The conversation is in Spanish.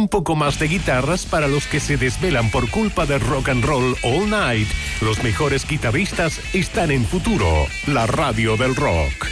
un poco más de guitarras para los que se desvelan por culpa de rock and roll all night. Los mejores guitarristas están en Futuro, la radio del rock.